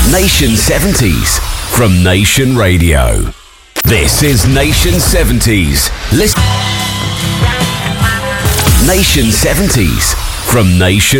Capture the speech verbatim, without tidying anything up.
Nation seventies from Nation Radio. This is Nation seventies. Listen. Nation seventies from Nation